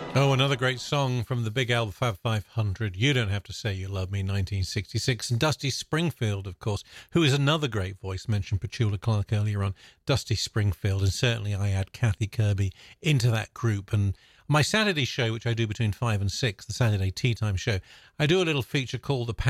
Oh, another great song from the Big Al Fab 500, You Don't Have to Say You Love Me, 1966. And Dusty Springfield, of course, who is another great voice, mentioned Petula Clark earlier on, Dusty Springfield. And certainly I add Kathy Kirby into that group. And my Saturday show, which I do between 5 and 6, the Saturday Tea Time show, I do a little feature called The